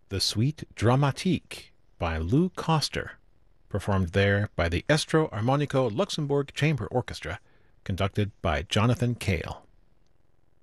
the Suite Dramatique by Lou Koster, performed there by the Estro Armonico Luxembourg Chamber Orchestra, conducted by Jonathan Cale.